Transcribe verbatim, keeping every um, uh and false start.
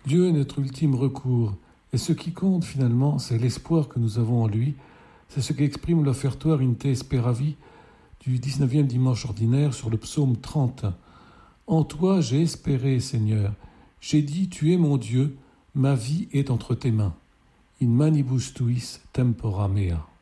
Dieu est notre ultime recours, et ce qui compte finalement, c'est l'espoir que nous avons en lui. C'est ce qu'exprime l'offertoire In te speravi du dix-neuvième dimanche ordinaire sur le psaume trente. En toi j'ai espéré, Seigneur. J'ai dit, tu es mon Dieu, ma vie est entre tes mains. In manibus tuis tempora mea.